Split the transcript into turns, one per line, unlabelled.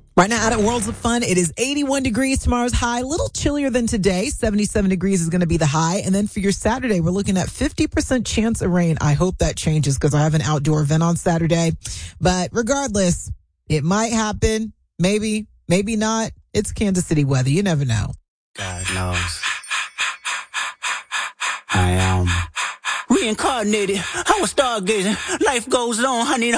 Right now out at Worlds of Fun, it is 81 degrees. Tomorrow's high, a little chillier than today. 77 degrees is going to be the high. And then for your Saturday, we're looking at 50% chance of rain. I hope that changes because I have an outdoor event on Saturday. But regardless, it might happen. Maybe, maybe not. It's Kansas City weather. You never know.
God knows. I am reincarnated. I was stargazing. Life goes on, honey.